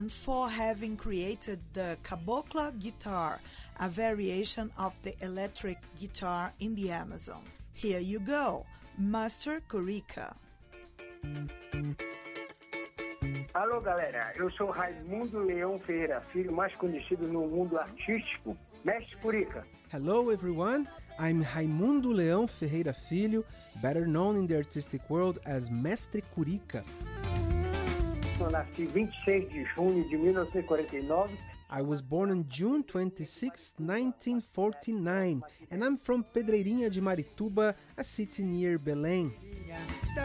for having created the cabocla guitar, a variation of the electric guitar in the Amazon. Here you go, Master Curica. Alô, galera, eu sou Raimundo Leão Ferreira Filho, mais conhecido no mundo artístico, Mestre Curica. Hello everyone, I'm Raimundo Leão Ferreira Filho, better known in the artistic world as Mestre Curica. Eu nasci 26 de junho de 1949. I was born on June 26, 1949, and I'm from Pedreirinha de Marituba, a city near Belém.